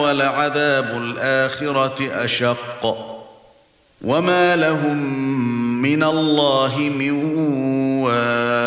وَلَعَذَابُ الْآخِرَةِ أَشَقُّ وَمَا لَهُم مِّنَ اللَّهِ مِن وَاقٍ